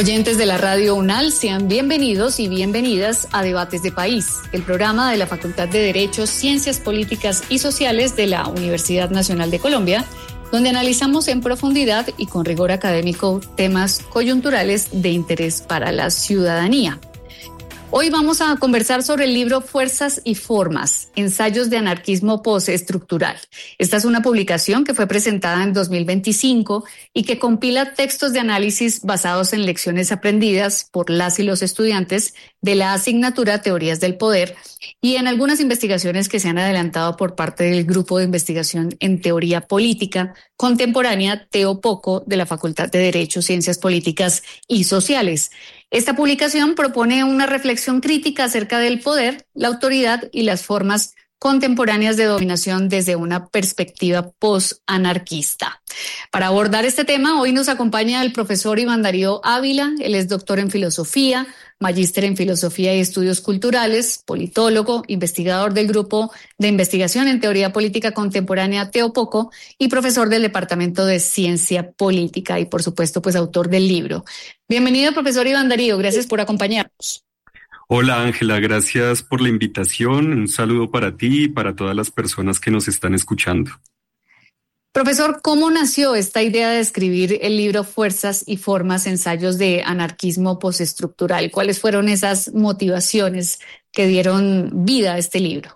Oyentes de la Radio UNAL, sean bienvenidos y bienvenidas a Debates de País, el programa de la Facultad de Derecho, Ciencias Políticas y Sociales de la Universidad Nacional de Colombia, donde analizamos en profundidad y con rigor académico temas coyunturales de interés para la ciudadanía. Hoy vamos a conversar sobre el libro Fuerzas y Formas, ensayos de anarquismo postestructural. Esta es una publicación que fue presentada en 2025 y que compila textos de análisis basados en lecciones aprendidas por las y los estudiantes de la asignatura Teorías del Poder y en algunas investigaciones que se han adelantado por parte del Grupo de Investigación en Teoría Política Contemporánea TEOPOCO de la Facultad de Derecho, Ciencias Políticas y Sociales. Esta publicación propone una reflexión crítica acerca del poder, la autoridad y las formas contemporáneas de dominación desde una perspectiva post-anarquista. Para abordar este tema, hoy nos acompaña el profesor Iván Darío Ávila. Él es doctor en filosofía, magíster en filosofía y estudios culturales, politólogo, investigador del Grupo de Investigación en Teoría Política Contemporánea TEOPOCO y profesor del Departamento de Ciencia Política y, por supuesto, pues autor del libro. Bienvenido, profesor Iván Darío. Gracias por acompañarnos. Hola Ángela, gracias por la invitación. Un saludo para ti y para todas las personas que nos están escuchando. Profesor, ¿cómo nació esta idea de escribir el libro Fuerzas y Formas, ensayos de anarquismo postestructural? ¿Cuáles fueron esas motivaciones que dieron vida a este libro?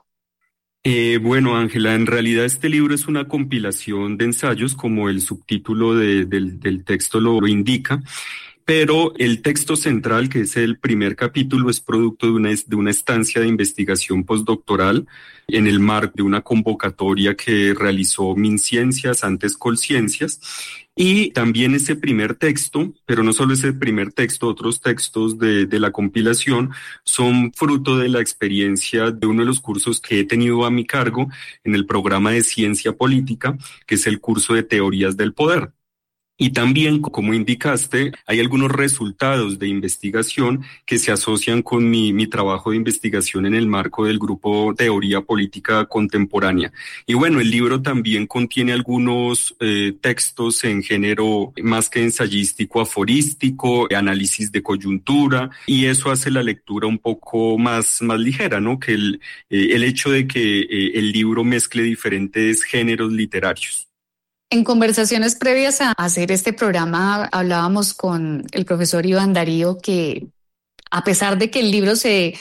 Bueno, Ángela, en realidad este libro es una compilación de ensayos, como el subtítulo del texto lo indica. Pero el texto central, que es el primer capítulo, es producto de una estancia de investigación postdoctoral en el marco de una convocatoria que realizó MinCiencias, antes Colciencias. Y también ese primer texto, pero no solo ese primer texto, otros textos de la compilación son fruto de la experiencia de uno de los cursos que he tenido a mi cargo en el programa de Ciencia Política, que es el curso de Teorías del Poder. Y también, como indicaste, hay algunos resultados de investigación que se asocian con mi trabajo de investigación en el marco del grupo Teoría Política Contemporánea. Y bueno, el libro también contiene algunos textos en género más que ensayístico, aforístico, análisis de coyuntura, y eso hace la lectura un poco más ligera, ¿no? Que el hecho de que el libro mezcle diferentes géneros literarios. En conversaciones previas a hacer este programa hablábamos con el profesor Iván Darío que a pesar de que el libro se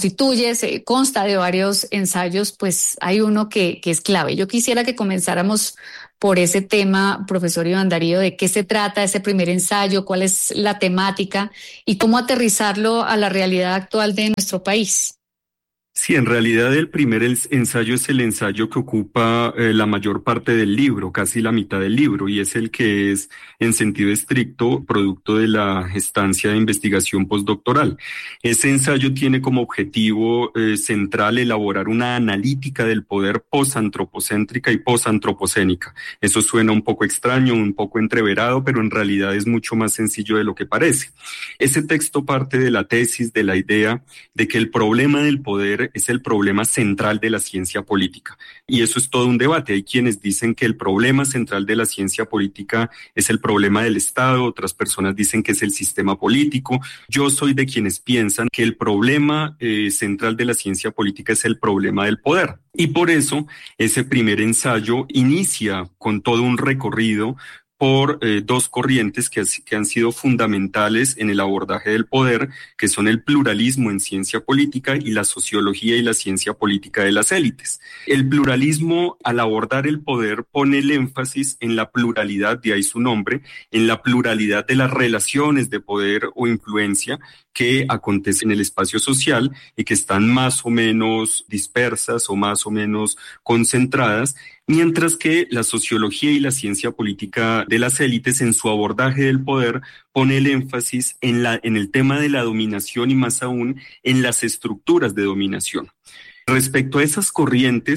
consta de varios ensayos, pues hay uno que es clave. Yo quisiera que comenzáramos por ese tema, profesor Iván Darío, de qué se trata ese primer ensayo, cuál es la temática y cómo aterrizarlo a la realidad actual de nuestro país. Sí, en realidad el primer ensayo es el ensayo que ocupa la mayor parte del libro, casi la mitad del libro, y es el que es, en sentido estricto, producto de la estancia de investigación postdoctoral. Ese ensayo tiene como objetivo central elaborar una analítica del poder postantropocéntrica y postantropocénica. Eso suena un poco extraño, un poco entreverado, pero en realidad es mucho más sencillo de lo que parece. Ese texto parte de la tesis, de la idea de que el problema del poder es el problema central de la ciencia política. Y eso es todo un debate. Hay quienes dicen que el problema central de la ciencia política es el problema del Estado, otras personas dicen que es el sistema político. Yo soy de quienes piensan que el problema central de la ciencia política es el problema del poder. Y por eso ese primer ensayo inicia con todo un recorrido por dos corrientes que han sido fundamentales en el abordaje del poder, que son el pluralismo en ciencia política y la sociología y la ciencia política de las élites. El pluralismo, al abordar el poder, pone el énfasis en la pluralidad, de ahí su nombre, en la pluralidad de las relaciones de poder o influencia que acontecen en el espacio social y que están más o menos dispersas o más o menos concentradas, mientras que la sociología y la ciencia política de las élites en su abordaje del poder pone el énfasis en el tema de la dominación y más aún en las estructuras de dominación. Respecto a esas corrientes,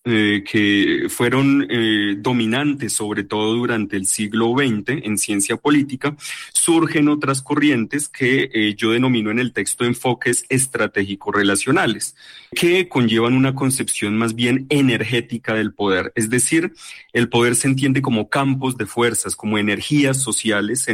que fueron dominantes, sobre todo durante el siglo XX en ciencia política, surgen otras corrientes que yo denomino en el texto enfoques estratégicos relacionales, que conllevan una concepción más bien energética del poder. Es decir, el poder se entiende como campos de fuerzas, como energías sociales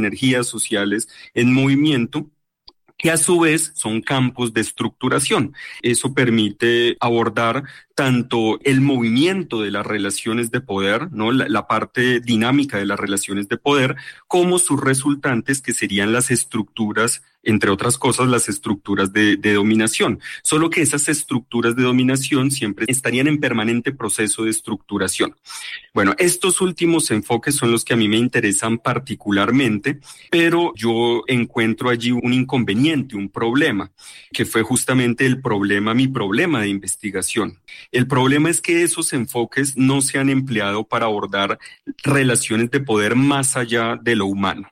en movimiento, que a su vez son campos de estructuración. Eso permite abordar tanto el movimiento de las relaciones de poder, ¿no? La parte dinámica de las relaciones de poder, como sus resultantes, que serían las estructuras, entre otras cosas, las estructuras de dominación. Solo que esas estructuras de dominación siempre estarían en permanente proceso de estructuración. Bueno, estos últimos enfoques son los que a mí me interesan particularmente, pero yo encuentro allí un inconveniente, un problema, que fue justamente mi problema de investigación. El problema es que esos enfoques no se han empleado para abordar relaciones de poder más allá de lo humano.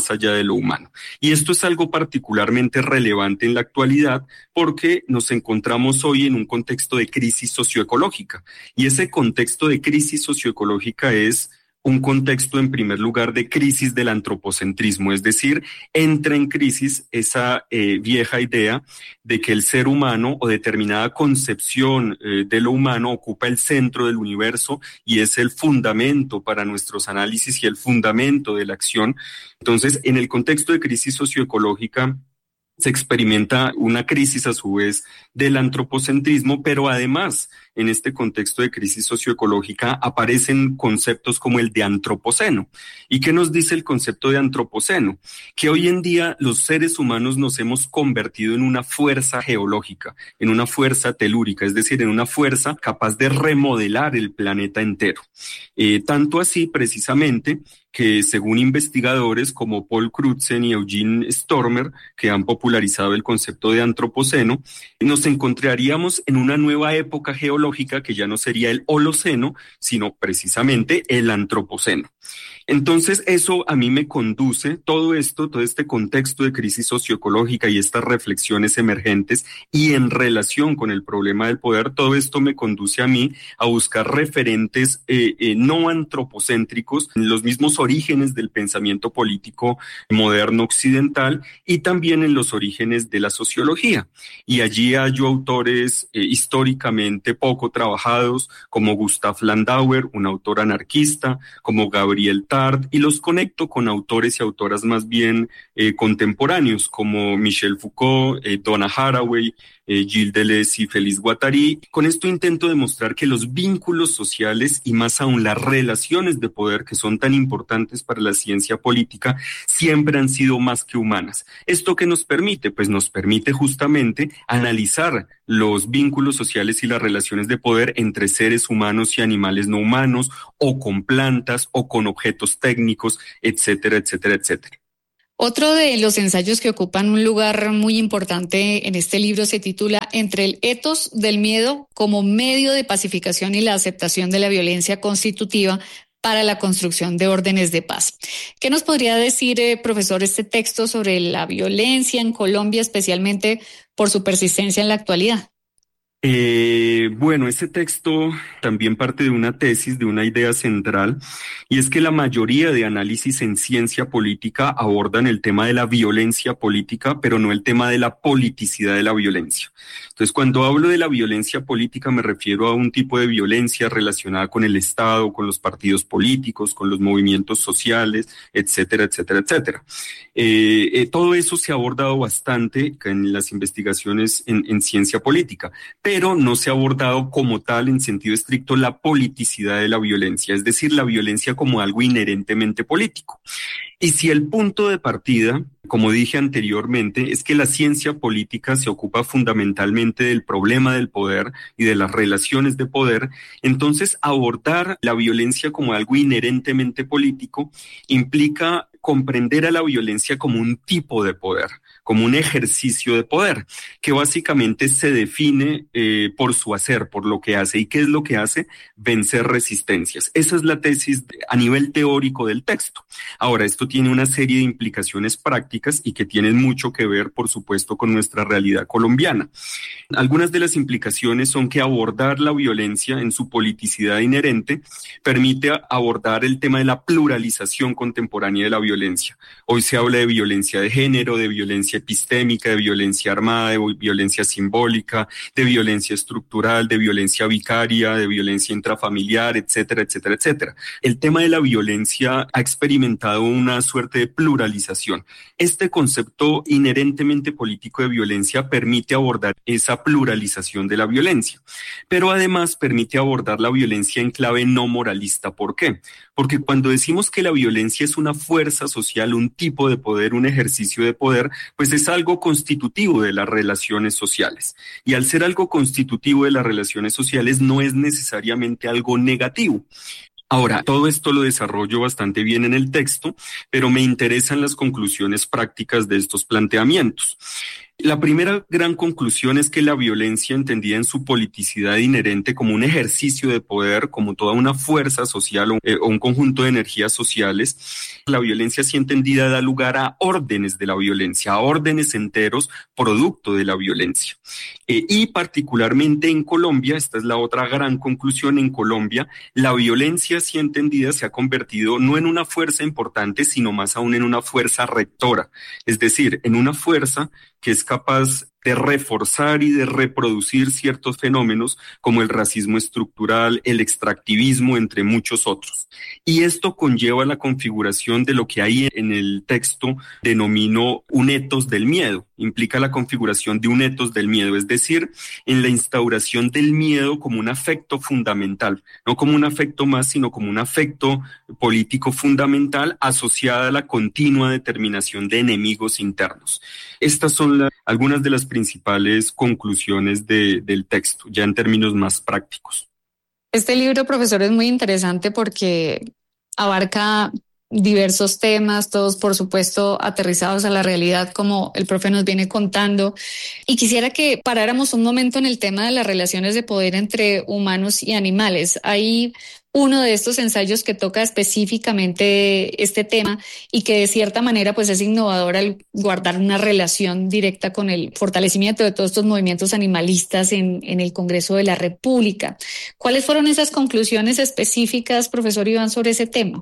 Y esto es algo particularmente relevante en la actualidad porque nos encontramos hoy en un contexto de crisis socioecológica. Y ese contexto de crisis socioecológica es un contexto, en primer lugar, de crisis del antropocentrismo, es decir, entra en crisis esa vieja idea de que el ser humano o determinada concepción de lo humano ocupa el centro del universo y es el fundamento para nuestros análisis y el fundamento de la acción. Entonces, en el contexto de crisis socioecológica, se experimenta una crisis a su vez del antropocentrismo, pero además en este contexto de crisis socioecológica aparecen conceptos como el de antropoceno. ¿Y qué nos dice el concepto de antropoceno? Que hoy en día los seres humanos nos hemos convertido en una fuerza geológica, en una fuerza telúrica, es decir, en una fuerza capaz de remodelar el planeta entero. Tanto así precisamente que según investigadores como Paul Crutzen y Eugene Stormer, que han popularizado el concepto de antropoceno, nos encontraríamos en una nueva época geológica que ya no sería el Holoceno, sino precisamente el Antropoceno. Entonces eso a mí me conduce, todo este contexto de crisis socioecológica y estas reflexiones emergentes y en relación con el problema del poder, todo esto me conduce a mí a buscar referentes no antropocéntricos en los mismos orígenes del pensamiento político moderno occidental y también en los orígenes de la sociología. Y allí hallo autores históricamente poco trabajados como Gustav Landauer, un autor anarquista, como Gabriel Tard, y los conecto con autores y autoras más bien contemporáneos como Michel Foucault, Donna Haraway, Gilles Deleuze y Félix Guattari. Con esto intento demostrar que los vínculos sociales y más aún las relaciones de poder que son tan importantes para la ciencia política siempre han sido más que humanas. ¿Esto qué nos permite? Pues nos permite justamente analizar los vínculos sociales y las relaciones de poder entre seres humanos y animales no humanos, o con plantas, o con objetos técnicos, etcétera, etcétera, etcétera. Otro de los ensayos que ocupan un lugar muy importante en este libro se titula Entre el etos del miedo como medio de pacificación y la aceptación de la violencia constitutiva para la construcción de órdenes de paz. ¿Qué nos podría decir, profesor, este texto sobre la violencia en Colombia, especialmente por su persistencia en la actualidad? Bueno, ese texto también parte de una tesis, de una idea central, y es que la mayoría de análisis en ciencia política abordan el tema de la violencia política, pero no el tema de la politicidad de la violencia. Entonces, cuando hablo de la violencia política me refiero a un tipo de violencia relacionada con el Estado, con los partidos políticos, con los movimientos sociales, etcétera, etcétera, etcétera. Todo eso se ha abordado bastante en las investigaciones en ciencia política, pero no se ha abordado como tal en sentido estricto la politicidad de la violencia, es decir, la violencia como algo inherentemente político. Y si el punto de partida, como dije anteriormente, es que la ciencia política se ocupa fundamentalmente del problema del poder y de las relaciones de poder, entonces abordar la violencia como algo inherentemente político implica comprender a la violencia como un tipo de poder, como un ejercicio de poder, que básicamente se define por su hacer, por lo que hace. ¿Y qué es lo que hace? Vencer resistencias. Esa es la tesis a nivel teórico del texto. Ahora, esto tiene una serie de implicaciones prácticas y que tienen mucho que ver, por supuesto, con nuestra realidad colombiana. Algunas de las implicaciones son que abordar la violencia en su politicidad inherente permite abordar el tema de la pluralización contemporánea de la violencia. Hoy se habla de violencia de género, de violencia epistémica, de violencia armada, de violencia simbólica, de violencia estructural, de violencia vicaria, de violencia intrafamiliar, etcétera, etcétera, etcétera. El tema de la violencia ha experimentado una suerte de pluralización. Este concepto inherentemente político de violencia permite abordar esa pluralización de la violencia, pero además permite abordar la violencia en clave no moralista. ¿Por qué? Porque cuando decimos que la violencia es una fuerza social, un tipo de poder, un ejercicio de poder, pues es algo constitutivo de las relaciones sociales. Y al ser algo constitutivo de las relaciones sociales, no es necesariamente algo negativo. Ahora, todo esto lo desarrollo bastante bien en el texto, pero me interesan las conclusiones prácticas de estos planteamientos. La primera gran conclusión es que la violencia, entendida en su politicidad inherente como un ejercicio de poder, como toda una fuerza social o un conjunto de energías sociales, la violencia así entendida da lugar a órdenes de la violencia, a órdenes enteros producto de la violencia. Y particularmente en Colombia, esta es la otra gran conclusión, en Colombia, la violencia así entendida se ha convertido no en una fuerza importante, sino más aún en una fuerza rectora, es decir, en una fuerza que es capaz de reforzar y de reproducir ciertos fenómenos como el racismo estructural, el extractivismo, entre muchos otros. Y esto conlleva la configuración de lo que ahí en el texto denomino un etos del miedo. Implica la configuración de un etos del miedo, es decir, en la instauración del miedo como un afecto fundamental, no como un afecto más, sino como un afecto político fundamental asociada a la continua determinación de enemigos internos. Estas son algunas de las principales conclusiones del texto, ya en términos más prácticos. Este libro, profesor, es muy interesante porque abarca diversos temas, todos por supuesto aterrizados a la realidad como el profe nos viene contando. Y quisiera que paráramos un momento en el tema de las relaciones de poder entre humanos y animales. Hay uno de estos ensayos que toca específicamente este tema y que de cierta manera pues es innovador al guardar una relación directa con el fortalecimiento de todos estos movimientos animalistas en el Congreso de la República. ¿Cuáles fueron esas conclusiones específicas, profesor Iván, sobre ese tema?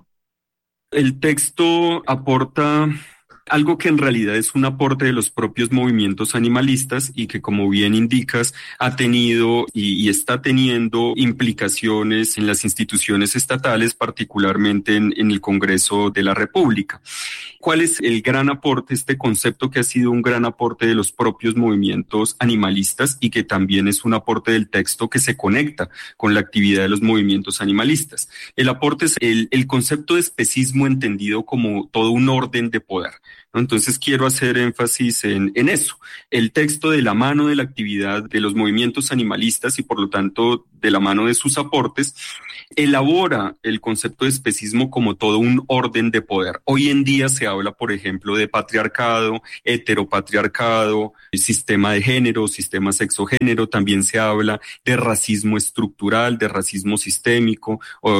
El texto aporta algo que en realidad es un aporte de los propios movimientos animalistas y que, como bien indicas, ha tenido y está teniendo implicaciones en las instituciones estatales, particularmente en el Congreso de la República. ¿Cuál es el gran aporte, este concepto que ha sido un gran aporte de los propios movimientos animalistas y que también es un aporte del texto que se conecta con la actividad de los movimientos animalistas? El aporte es el concepto de especismo entendido como todo un orden de poder. Entonces quiero hacer énfasis en eso. El texto, de la mano de la actividad de los movimientos animalistas y por lo tanto de la mano de sus aportes, elabora el concepto de especismo como todo un orden de poder. Hoy en día se habla, por ejemplo, de patriarcado, heteropatriarcado, sistema de género, sistema sexogénero. También se habla de racismo estructural, de racismo sistémico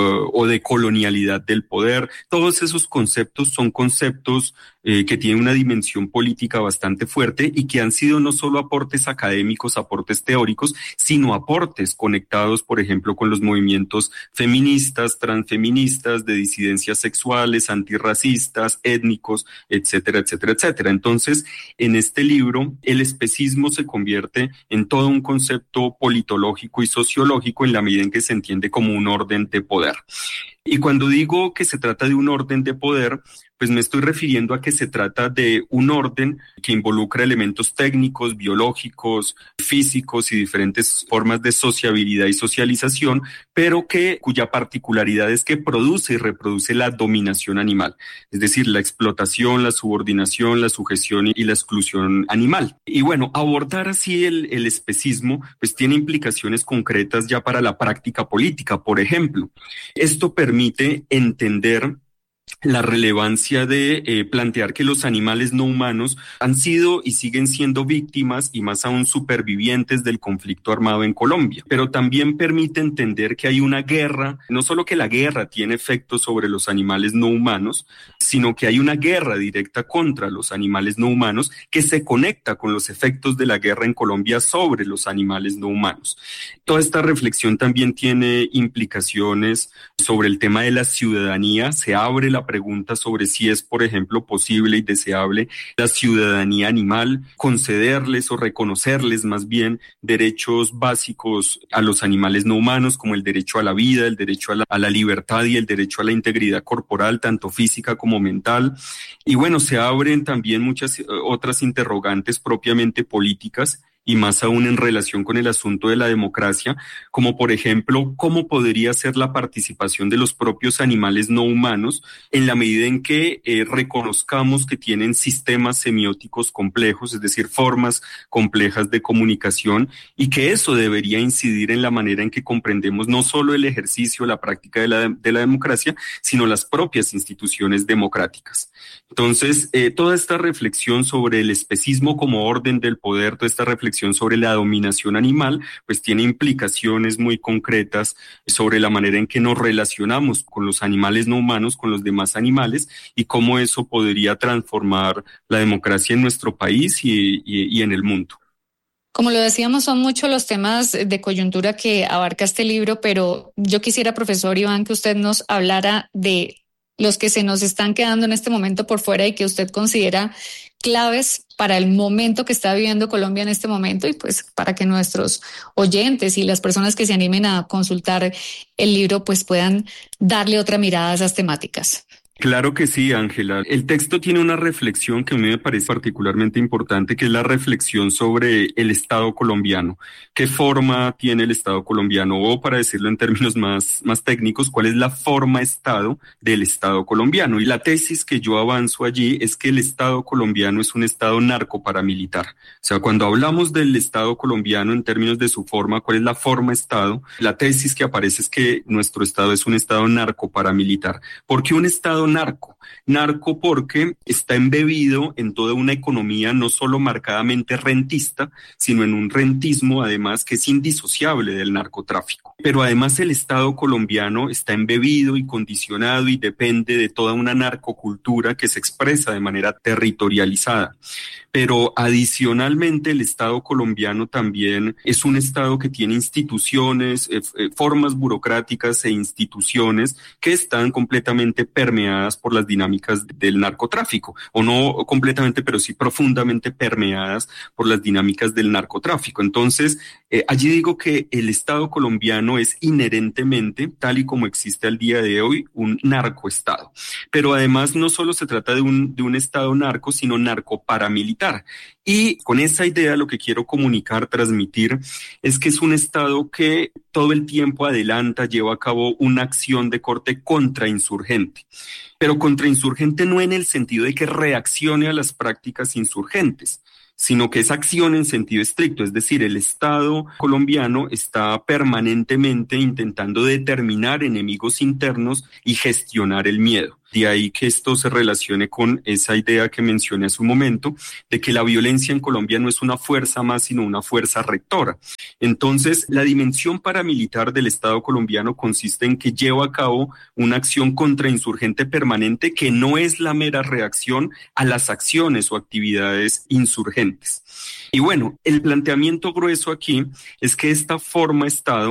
o de colonialidad del poder. Todos esos conceptos son conceptos que tienen una dimensión política bastante fuerte y que han sido no solo aportes académicos, aportes teóricos, sino aportes conectados, por ejemplo, con los movimientos feministas, transfeministas, de disidencias sexuales, antirracistas, étnicos, etcétera, etcétera, etcétera. Entonces, en este libro, el especismo se convierte en todo un concepto politológico y sociológico en la medida en que se entiende como un orden de poder. Y cuando digo que se trata de un orden de poder, pues me estoy refiriendo a que se trata de un orden que involucra elementos técnicos, biológicos, físicos y diferentes formas de sociabilidad y socialización, pero cuya particularidad es que produce y reproduce la dominación animal, es decir, la explotación, la subordinación, la sujeción y la exclusión animal. Y bueno, abordar así el especismo pues tiene implicaciones concretas ya para la práctica política. Por ejemplo, esto permite entender la relevancia de plantear que los animales no humanos han sido y siguen siendo víctimas y más aún supervivientes del conflicto armado en Colombia, pero también permite entender que hay una guerra, no solo que la guerra tiene efectos sobre los animales no humanos, sino que hay una guerra directa contra los animales no humanos que se conecta con los efectos de la guerra en Colombia sobre los animales no humanos. Toda esta reflexión también tiene implicaciones sobre el tema de la ciudadanía. Se abre la pregunta sobre si es, por ejemplo, posible y deseable la ciudadanía animal, concederles o reconocerles más bien derechos básicos a los animales no humanos, como el derecho a la vida, el derecho a la libertad y el derecho a la integridad corporal, tanto física como mental. Y bueno, se abren también muchas otras interrogantes propiamente políticas, y más aún en relación con el asunto de la democracia, como por ejemplo, cómo podría ser la participación de los propios animales no humanos en la medida en que reconozcamos que tienen sistemas semióticos complejos, es decir, formas complejas de comunicación, y que eso debería incidir en la manera en que comprendemos no solo el ejercicio, la práctica de la democracia, sino las propias instituciones democráticas. Entonces, toda esta reflexión sobre el especismo como orden del poder, toda esta reflexión sobre la dominación animal, pues tiene implicaciones muy concretas sobre la manera en que nos relacionamos con los animales no humanos, con los demás animales, y cómo eso podría transformar la democracia en nuestro país y en el mundo. Como lo decíamos, son muchos los temas de coyuntura que abarca este libro, pero yo quisiera, profesor Iván, que usted nos hablara de los que se nos están quedando en este momento por fuera y que usted considera claves para el momento que está viviendo Colombia en este momento, y pues para que nuestros oyentes y las personas que se animen a consultar el libro pues puedan darle otra mirada a esas temáticas. Claro que sí, Ángela. El texto tiene una reflexión que a mí me parece particularmente importante, que es la reflexión sobre el Estado colombiano. ¿Qué forma tiene el Estado colombiano? O, para decirlo en términos más técnicos, ¿cuál es la forma-Estado del Estado colombiano? Y la tesis que yo avanzo allí es que el Estado colombiano es un Estado narcoparamilitar. O sea, cuando hablamos del Estado colombiano en términos de su forma, ¿cuál es la forma-Estado? La tesis que aparece es que nuestro Estado es un Estado narcoparamilitar. ¿Por qué un Estado narco? Narco porque está embebido en toda una economía no solo marcadamente rentista, sino en un rentismo además que es indisociable del narcotráfico. Pero además el Estado colombiano está embebido y condicionado y depende de toda una narcocultura que se expresa de manera territorializada. Pero adicionalmente el Estado colombiano también es un Estado que tiene instituciones, formas burocráticas e instituciones que están completamente permeadas por las dinámicas del narcotráfico, o no completamente, pero sí profundamente permeadas por las dinámicas del narcotráfico. Entonces, allí digo que el Estado colombiano es inherentemente, tal y como existe al día de hoy, un narcoestado. Pero además no solo se trata de un Estado narco, sino narcoparamilitar. Y con esa idea lo que quiero comunicar, transmitir, es que es un Estado que todo el tiempo adelanta, lleva a cabo una acción de corte contrainsurgente. Pero contrainsurgente no en el sentido de que reaccione a las prácticas insurgentes, sino que es acción en sentido estricto, es decir, el Estado colombiano está permanentemente intentando determinar enemigos internos y gestionar el miedo. De ahí que esto se relacione con esa idea que mencioné hace un momento, de que la violencia en Colombia no es una fuerza más, sino una fuerza rectora. Entonces, la dimensión paramilitar del Estado colombiano consiste en que lleva a cabo una acción contrainsurgente permanente que no es la mera reacción a las acciones o actividades insurgentes. Y bueno, el planteamiento grueso aquí es que esta forma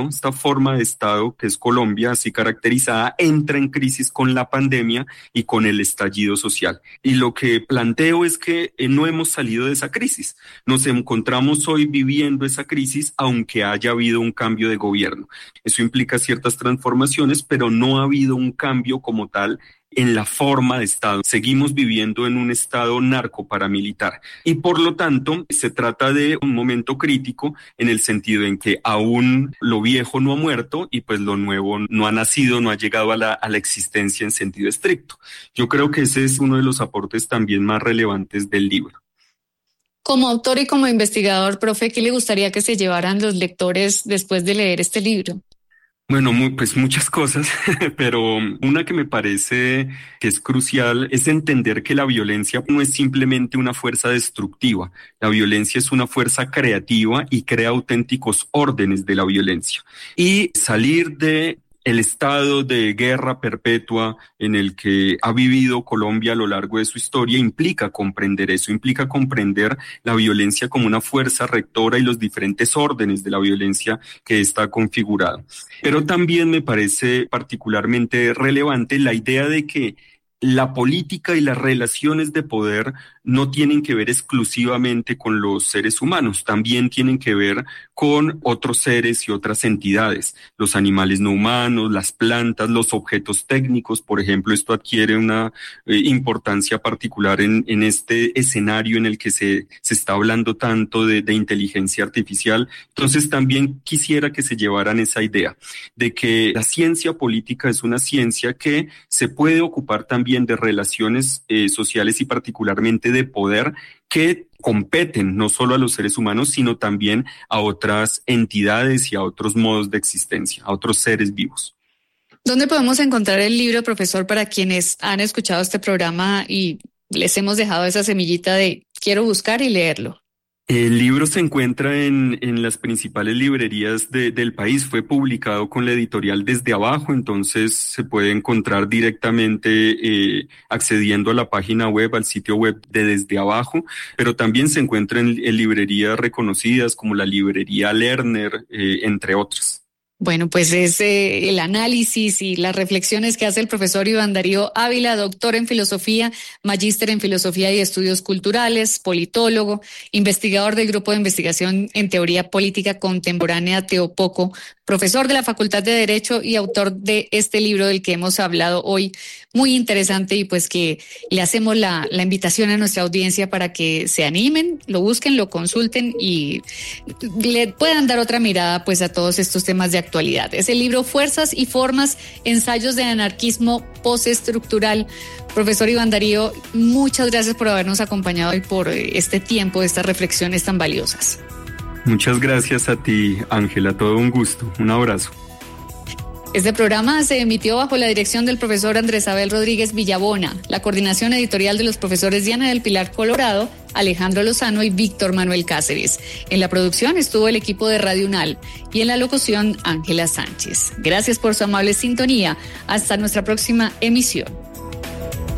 de Estado que es Colombia, así caracterizada, entra en crisis con la pandemia y con el estallido social. Y lo que planteo es que no hemos salido de esa crisis. Nos encontramos hoy viviendo esa crisis, aunque haya habido un cambio de gobierno. Eso implica ciertas transformaciones, pero no ha habido un cambio como tal en la forma de Estado. Seguimos viviendo en un Estado narcoparamilitar y por lo tanto se trata de un momento crítico en el sentido en que aún lo viejo no ha muerto y pues lo nuevo no ha nacido, no ha llegado a la existencia en sentido estricto. Yo creo que ese es uno de los aportes también más relevantes del libro. Como autor y como investigador, profe, ¿qué le gustaría que se llevaran los lectores después de leer este libro? Bueno, pues muchas cosas, pero una que me parece que es crucial es entender que la violencia no es simplemente una fuerza destructiva. La violencia es una fuerza creativa y crea auténticos órdenes de la violencia. Y salir de el estado de guerra perpetua en el que ha vivido Colombia a lo largo de su historia implica comprender eso, implica comprender la violencia como una fuerza rectora y los diferentes órdenes de la violencia que está configurada. Pero también me parece particularmente relevante la idea de que la política y las relaciones de poder no tienen que ver exclusivamente con los seres humanos, también tienen que ver con otros seres y otras entidades, los animales no humanos, las plantas, los objetos técnicos, por ejemplo. Esto adquiere una importancia particular en este escenario en el que se está hablando tanto de inteligencia artificial. Entonces también quisiera que se llevaran esa idea de que la ciencia política es una ciencia que se puede ocupar también de relaciones sociales y particularmente de poder que competen no solo a los seres humanos, sino también a otras entidades y a otros modos de existencia, a otros seres vivos. ¿Dónde podemos encontrar el libro, profesor, para quienes han escuchado este programa y les hemos dejado esa semillita de quiero buscar y leerlo? El libro se encuentra en las principales librerías del país. Fue publicado con la editorial Desde Abajo, entonces se puede encontrar directamente accediendo a la página web, al sitio web de Desde Abajo, pero también se encuentra en librerías reconocidas como la librería Lerner, entre otras. Bueno, pues es el análisis y las reflexiones que hace el profesor Iván Darío Ávila, doctor en filosofía, magíster en filosofía y estudios culturales, politólogo, investigador del Grupo de Investigación en Teoría Política Contemporánea Teopoco, profesor de la Facultad de Derecho y autor de este libro del que hemos hablado hoy, muy interesante, y pues que le hacemos la invitación a nuestra audiencia para que se animen, lo busquen, lo consulten y le puedan dar otra mirada pues a todos estos temas de actualidad. Es el libro Fuerzas y Formas, ensayos de anarquismo postestructural. Profesor Iván Darío, muchas gracias por habernos acompañado y por este tiempo, estas reflexiones tan valiosas. Muchas gracias a ti, Ángela, todo un gusto. Un abrazo. Este programa se emitió bajo la dirección del profesor Andrés Abel Rodríguez Villabona, la coordinación editorial de los profesores Diana del Pilar Colorado, Alejandro Lozano y Víctor Manuel Cáceres. En la producción estuvo el equipo de Radio UNAL y en la locución Ángela Sánchez. Gracias por su amable sintonía. Hasta nuestra próxima emisión.